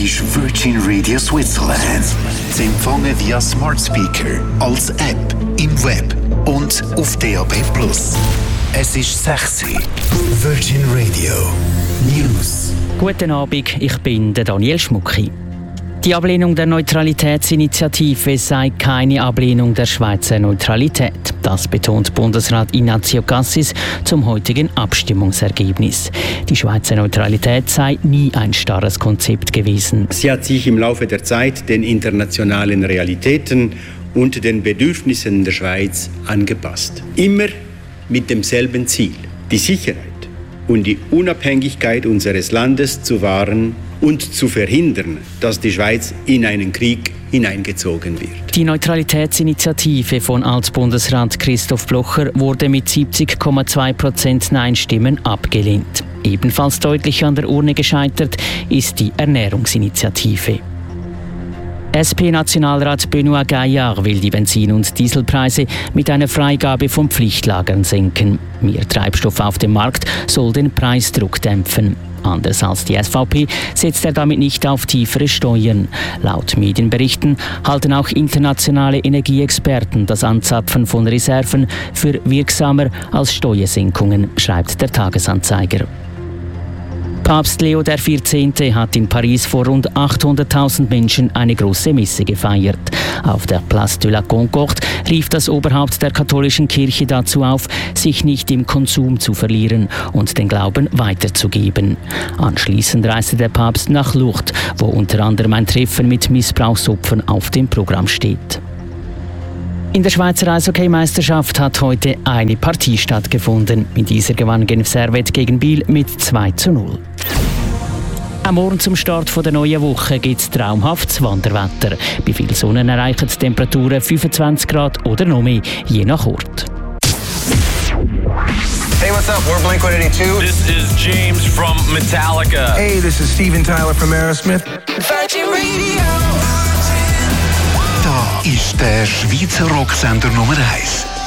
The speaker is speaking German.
ist Virgin Radio Switzerland. Zu empfangen via Smart Speaker, als App, im Web und auf DAB+. Es ist 6 Uhr. Virgin Radio News. Guten Abend, ich bin der Daniel Schmucki. Die Ablehnung der Neutralitätsinitiative sei keine Ablehnung der Schweizer Neutralität. Das betont Bundesrat Ignazio Cassis zum heutigen Abstimmungsergebnis. Die Schweizer Neutralität sei nie ein starres Konzept gewesen. Sie hat sich im Laufe der Zeit den internationalen Realitäten und den Bedürfnissen der Schweiz angepasst. Immer mit demselben Ziel: die Sicherheit und die Unabhängigkeit unseres Landes zu wahren und zu verhindern, dass die Schweiz in einen Krieg hineingezogen wird. Die Neutralitätsinitiative von Altbundesrat Christoph Blocher wurde mit 70,2% Nein-Stimmen abgelehnt. Ebenfalls deutlich an der Urne gescheitert ist die Ernährungsinitiative. SP-Nationalrat Benoît Gaillard will die Benzin- und Dieselpreise mit einer Freigabe von Pflichtlagern senken. Mehr Treibstoff auf dem Markt soll den Preisdruck dämpfen. Anders als die SVP setzt er damit nicht auf tiefere Steuern. Laut Medienberichten halten auch internationale Energieexperten das Anzapfen von Reserven für wirksamer als Steuersenkungen, schreibt der Tagesanzeiger. Papst Leo XIV. Hat in Paris vor rund 800.000 Menschen eine große Messe gefeiert. Auf der Place de la Concorde rief das Oberhaupt der katholischen Kirche dazu auf, sich nicht im Konsum zu verlieren und den Glauben weiterzugeben. Anschließend reiste der Papst nach Lourdes, wo unter anderem ein Treffen mit Missbrauchsopfern auf dem Programm steht. In der Schweizer Eishockey-Meisterschaft hat heute eine Partie stattgefunden. In dieser gewann Genf Servette gegen Biel mit 2:0. Am Morgen zum Start der neuen Woche gibt es traumhaftes Wanderwetter. Bei viel Sonne erreichen die Temperaturen 25 Grad oder noch mehr, je nach Ort. Hey, what's up? We're Blink-182. This is James from Metallica. Hey, this is Steven Tyler from Aerosmith. Virgin Radio. Da ist der Schweizer Rocksender Nummer 1.